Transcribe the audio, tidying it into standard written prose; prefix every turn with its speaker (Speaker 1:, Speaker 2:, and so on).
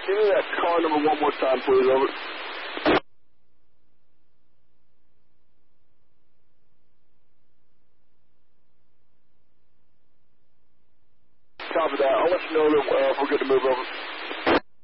Speaker 1: give me that car number one more time, please. Over. Copy that. I'll let you know that we're good to move over.